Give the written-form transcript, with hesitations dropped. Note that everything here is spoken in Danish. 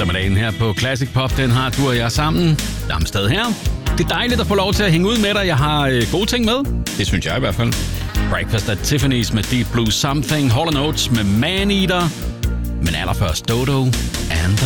eftermiddagen her på Classic Pop. Den har du og jeg sammen. Damsted her. Det er dejligt at få lov til at hænge ud med dig. Jeg har gode ting med. Det synes jeg i hvert fald. Breakfast at Tiffany's med Deep Blue Something. Hall & Oates med Man Eater. Men allerførst Dodo and